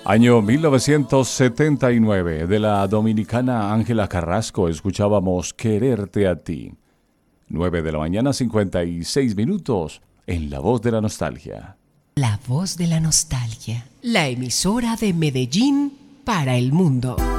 Año 1979, de la dominicana Ángela Carrasco, escuchábamos Quererte a ti. 9 de la mañana, 56 minutos, en La Voz de la Nostalgia. La Voz de la Nostalgia, la emisora de Medellín para el mundo.